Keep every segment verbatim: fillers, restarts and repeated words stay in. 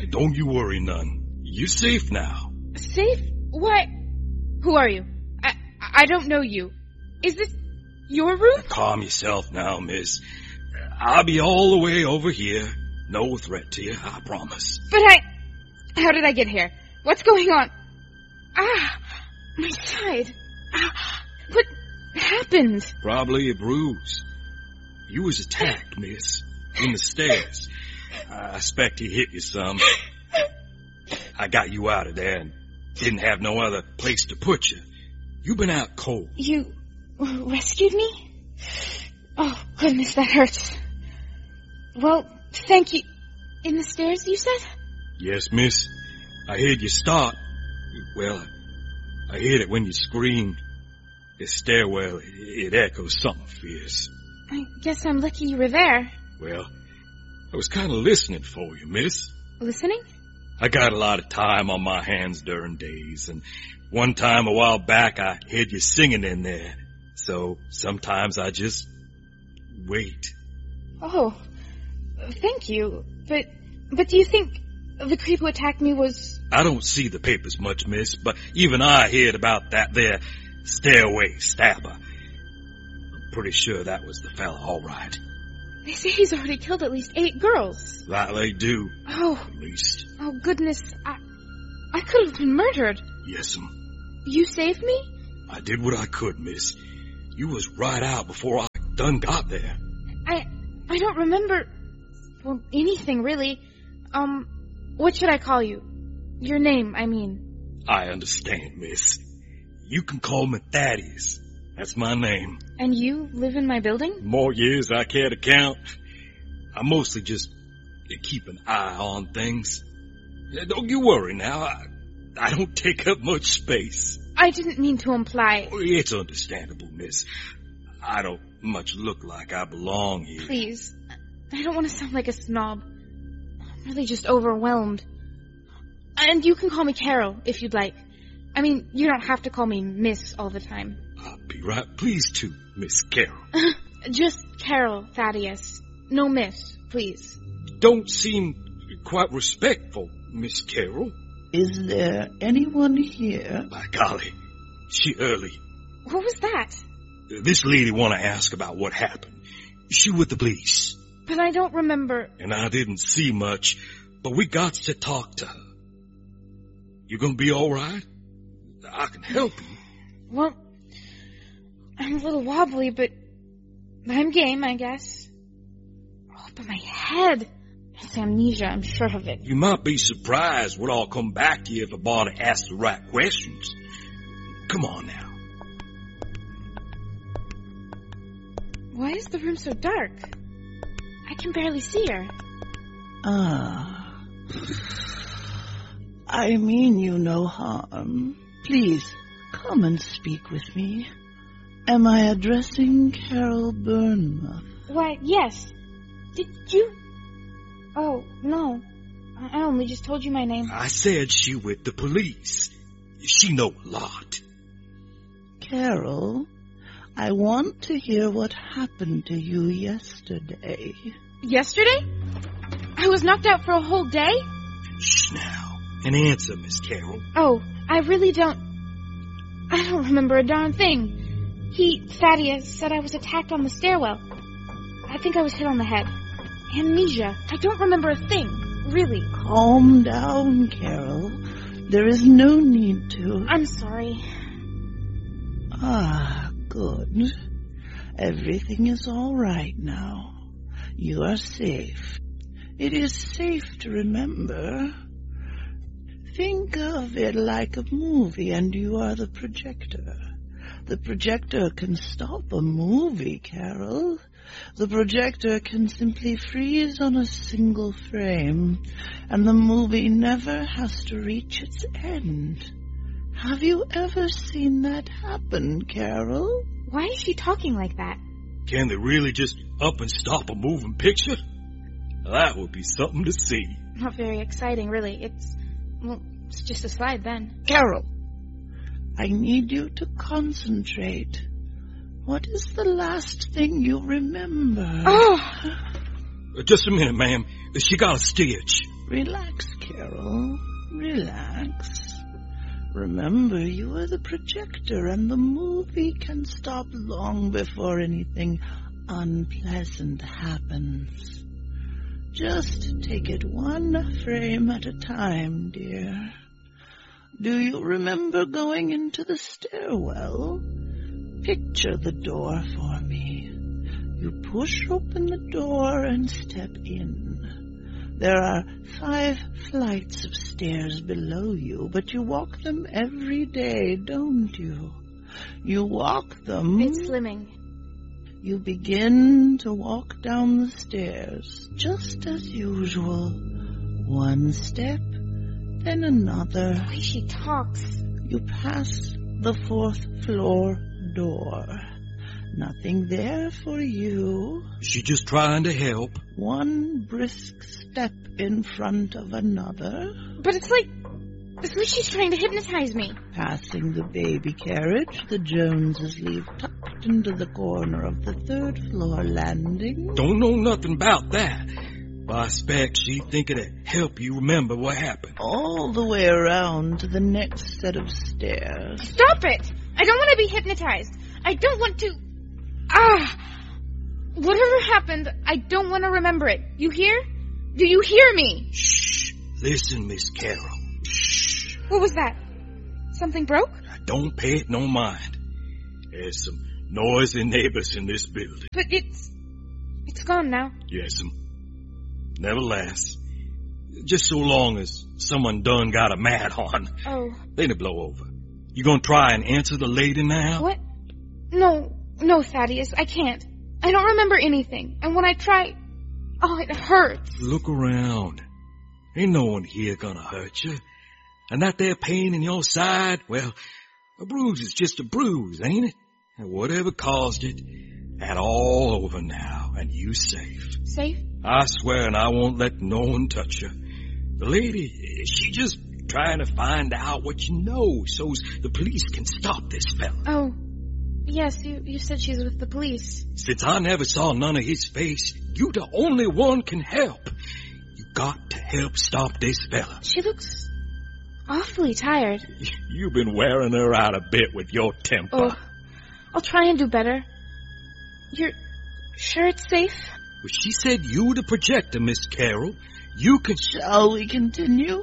don't you worry none. You're safe now. Safe? Why? Who are you? I I don't know you. Is this your room? Calm yourself now, miss. I'll be all the way over here. No threat to you, I promise. But I... How did I get here? What's going on? Ah, my side. Ah, what happened? Probably a bruise. You was attacked, miss, in the stairs. I expect he hit you some. I got you out of there and didn't have no other place to put you. You've been out cold. You rescued me? Oh, goodness, that hurts. Well, thank you. In the stairs, you said? Yes, miss. I heard you start. Well, I heard it when you screamed. The stairwell, it, it echoes something fierce. I guess I'm lucky you were there. Well, I was kind of listening for you, miss. Listening? I got a lot of time on my hands during days, and one time a while back I heard you singing in there. So sometimes I just wait. Oh, thank you. But, but do you think the creep who attacked me was... I don't see the papers much, miss, but even I heard about that there stairway stabber. I'm pretty sure that was the fella, all right. They say he's already killed at least eight girls. That they do. Oh. At least. Oh, goodness. I, I could have been murdered. Yes'm. You saved me? I did what I could, miss. You was right out before I done got there. I, I don't remember, well, anything really. Um, what should I call you? Your name, I mean. I understand, miss. You can call me Thaddeus. That's my name. And you live in my building? More years I care to count. I mostly just keep an eye on things. Don't you worry now. I, I don't take up much space. I didn't mean to imply... It's understandable, miss. I don't much look like I belong here. Please. I don't want to sound like a snob. I'm really just overwhelmed. And you can call me Carol, if you'd like. I mean, you don't have to call me Miss all the time. I'll be right pleased to, Miss Carol. Just Carol, Thaddeus. No Miss, please. Don't seem quite respectful, Miss Carol. Is there anyone here? By golly, she early. What was that? This lady want to ask about what happened. She with the police. But I don't remember. And I didn't see much, but we got to talk to her. You gonna be all right? I can help you. Well, I'm a little wobbly, but I'm game, I guess. Oh, but my head. It's amnesia, I'm sure of it. You might be surprised what all come back to you if a body asks the right questions. Come on now. Why is the room so dark? I can barely see her. Ah. I mean you no harm. Please, come and speak with me. Am I addressing Carol Burnmouth? Why, yes. Did you... Oh, no. I only just told you my name. I said she with the police. She know a lot. Carol, I want to hear what happened to you yesterday. Yesterday? I was knocked out for a whole day? Shh now. An answer, Miss Carol. Oh, I really don't... I don't remember a darn thing. He, Thaddeus, said I was attacked on the stairwell. I think I was hit on the head. Amnesia. I don't remember a thing. Really. Calm down, Carol. There is no need to. I'm sorry. Ah, good. Everything is all right now. You are safe. It is safe to remember. Think of it like a movie and you are the projector. The projector can stop a movie, Carol. The projector can simply freeze on a single frame, and the movie never has to reach its end. Have you ever seen that happen, Carol? Why is she talking like that? Can they really just up and stop a moving picture? That would be something to see. Not very exciting, really. It's, well, it's just a slide then. Carol, I need you to concentrate. What is the last thing you remember? Oh! Just a minute, ma'am. She got a stitch. Relax, Carol. Relax. Remember, you are the projector, and the movie can stop long before anything unpleasant happens. Just take it one frame at a time, dear. Do you remember going into the stairwell? Picture the door for me. You push open the door and step in. There are five flights of stairs below you, but you walk them every day, don't you? You walk them. It's slimming. You begin to walk down the stairs, just as usual. One step, then another. The way she talks. You pass the fourth floor door. Nothing there for you. She just trying to help. One brisk step in front of another. But it's like... It's like she's trying to hypnotize me. Passing the baby carriage the Joneses leave tucked into the corner of the third floor landing. Don't know nothing about that. But I expect she think it'd help you remember what happened. All the way around to the next set of stairs. Stop it! I don't want to be hypnotized. I don't want to... Ah! Whatever happened, I don't want to remember it. You hear? Do you hear me? Shh. Listen, Miss Carol. Shh. What was that? Something broke? Don't pay it no mind. There's some noisy neighbors in this building. But it's... It's gone now. Yes'm. Nevertheless, just so long as someone done got a mad on, Oh. then it blow over. You gonna try and answer the lady now? What? No, no, Thaddeus, I can't. I don't remember anything. And when I try... Oh, it hurts. Look around. Ain't no one here gonna hurt you. And that there pain in your side, well, a bruise is just a bruise, ain't it? And whatever caused it, that all over now, and you safe. Safe? I swear, and I won't let no one touch you. The lady, she just trying to find out what you know, so's the police can stop this fella. Oh, yes, you, you said she's with the police. Since I never saw none of his face, you the only one can help. You got to help stop this fella. She looks awfully tired. You've been wearing her out a bit with your temper. Oh, I'll try and do better. You're sure it's safe? Well, she said you the projector, Miss Carol. You can... Shall we continue?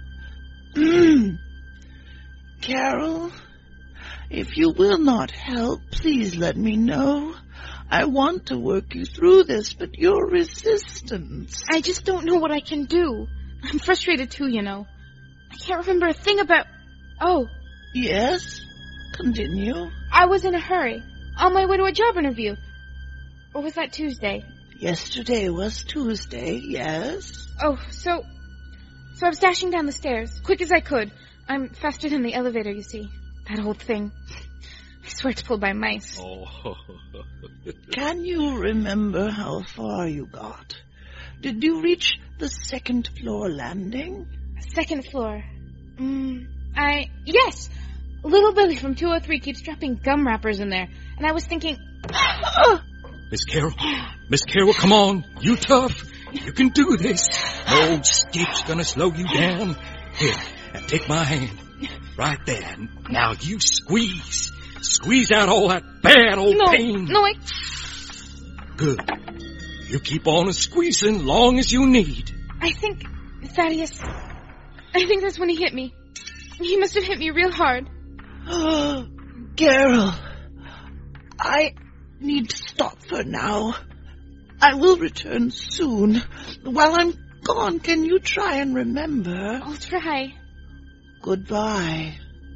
Carol, if you will not help, please let me know. I want to work you through this, but your resistance... I just don't know what I can do. I'm frustrated too, you know. I can't remember a thing about... Oh. Yes? Continue. I was in a hurry, on my way to a job interview. Or was that Tuesday? Yesterday was Tuesday, yes. Oh, so... So I was dashing down the stairs, quick as I could. I'm faster than the elevator, you see. That old thing. I swear it's pulled by mice. Oh. Can you remember how far you got? Did you reach the second floor landing? Second floor. Mm, I... Yes! Little Billy from two oh three keeps dropping gum wrappers in there. And I was thinking... Miss Carol, Miss Carol, come on. You tough. You can do this. No stick's gonna slow you down. Here, now take my hand. Right there. Now you squeeze. Squeeze out all that bad old no, pain. No, I... Good. You keep on squeezing long as you need. I think, Thaddeus, I think that's when he hit me. He must have hit me real hard. Oh, Carol, I need to stop for now. I will return soon. While I'm gone, can you try and remember? I'll try. Goodbye.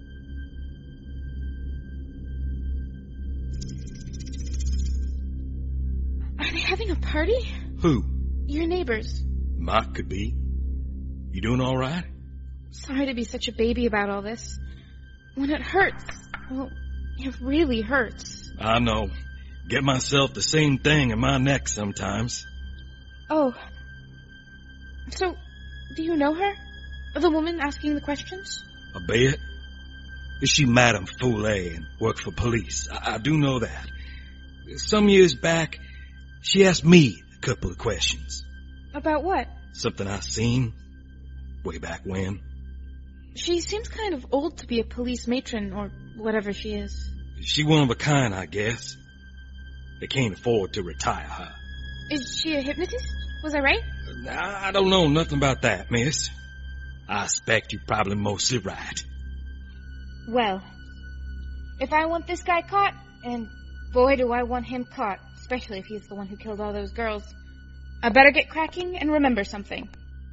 Are they having a party? Who? Your neighbors. Mike could be. You doing all right? Sorry to be such a baby about all this. When it hurts, well, it really hurts. I know. Get myself the same thing in my neck sometimes. Oh. So, do you know her? The woman asking the questions? I bet. Is she Madame Foulet and work for police? I, I do know that. Some years back, she asked me a couple of questions. About what? Something I seen. way back when. She seems kind of old to be a police matron, or whatever she is. She one of a kind, I guess. They can't afford to retire her. Is she a hypnotist? Was I right? I don't know nothing about that, miss. I expect you're probably mostly right. Well, if I want this guy caught, and boy do I want him caught, especially if he's the one who killed all those girls, I better get cracking and remember something.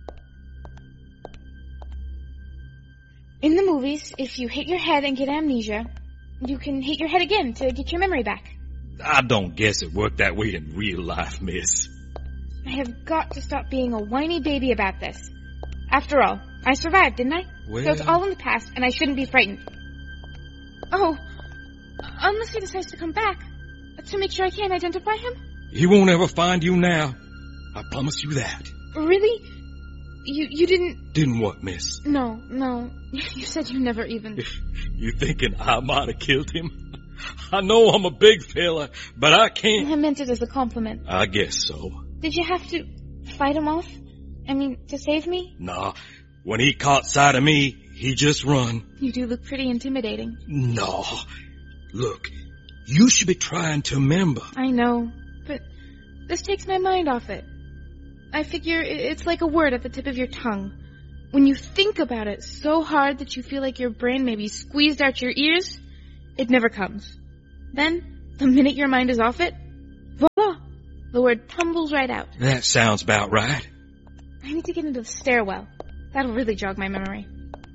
In the movies, if you hit your head and get amnesia, you can hit your head again to get your memory back. I don't guess it worked that way in real life, miss. I have got to stop being a whiny baby about this. After all, I survived, didn't I? Well... So it's all in the past, and I shouldn't be frightened. Oh, unless he decides to come back, to make sure I can't identify him? He won't ever find you now. I promise you that. Really? You you didn't... Didn't what, miss? No, no. You said you never even... You thinking I might have killed him? I know I'm a big fella, but I can't... I meant it as a compliment. I guess so. Did you have to fight him off? I mean, to save me? Nah. When he caught sight of me, he just run. You do look pretty intimidating. No. Look, you should be trying to remember. I know, but this takes my mind off it. I figure it's like a word at the tip of your tongue. When you think about it so hard that you feel like your brain may be squeezed out your ears, it never comes. Then, the minute your mind is off it, voila, the word tumbles right out. That sounds about right. I need to get into the stairwell. That'll really jog my memory.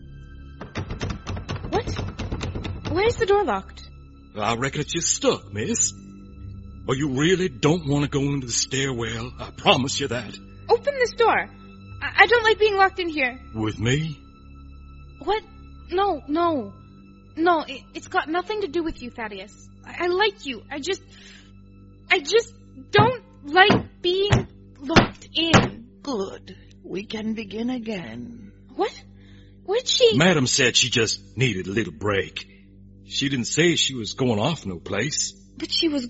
What? Why is the door locked? I reckon it's just stuck, miss. Or you really don't want to go into the stairwell. I promise you that. Open this door. I, I don't like being locked in here. With me? What? No, no. No, it, it's got nothing to do with you, Thaddeus. I, I like you. I just... I just don't like being locked in. Good. We can begin again. What? Where'd she... Madam said she just needed a little break. She didn't say she was going off no place. But she was